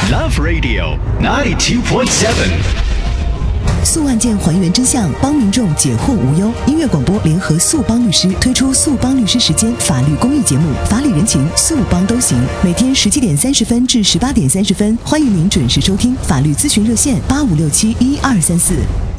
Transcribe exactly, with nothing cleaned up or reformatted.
Love Radio ninety-two point seven。 诉案件还原真相，帮民众解惑无忧。音乐广播联合诉帮律师推出诉帮律师时间法律公益节目，法理人情，诉帮都行。每天十七点三十分至十八点三十分，欢迎您准时收听。法律咨询热线八五六七一二三四。